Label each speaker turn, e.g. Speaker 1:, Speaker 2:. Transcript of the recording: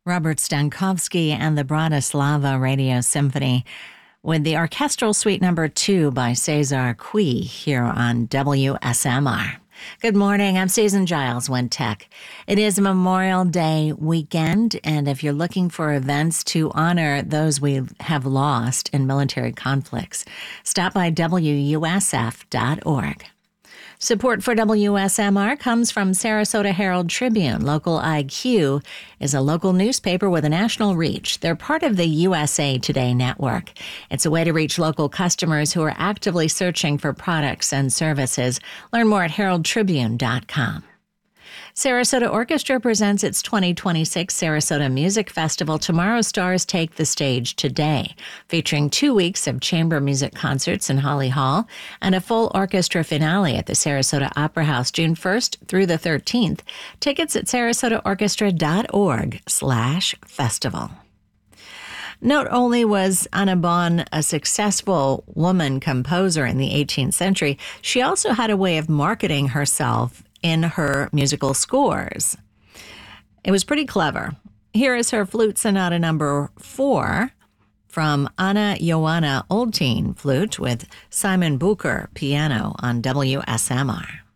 Speaker 1: Robert Stankovsky and the Bratislava Radio Symphony with the Orchestral Suite No. 2 by Cesar Cui here on WSMR. Good morning, I'm Susan Giles, One Tech. It is Memorial Day weekend, and if you're looking for events to honor those we have lost in military conflicts, stop by WUSF.org. Support for WSMR comes from Sarasota Herald Tribune. Local IQ is a local newspaper with a national reach. They're part of the USA Today network. It's a way to reach local customers who are actively searching for products and services. Learn more at heraldtribune.com. Sarasota Orchestra presents its 2026 Sarasota Music Festival. Tomorrow's stars take the stage today, featuring 2 weeks of chamber music concerts in Holly Hall and a full orchestra finale at the Sarasota Opera House June 1st through the 13th. Tickets at sarasotaorchestra.org/festival. Not only was Anna Bonn a successful woman composer in the 18th century, she also had a way of marketing herself in her musical scores. It was pretty clever. Here is her Flute Sonata No. 4 from Anna Joanna Oldteen, flute, with Simon Bucher, piano, on WSMR.